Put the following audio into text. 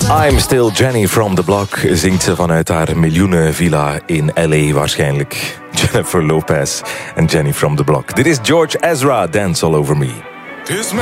I'm still Jenny from the block, zingt ze vanuit haar miljoenenvilla in L.A. waarschijnlijk. Jennifer Lopez en Jenny from the block. Dit is George Ezra, Dance All Over Me.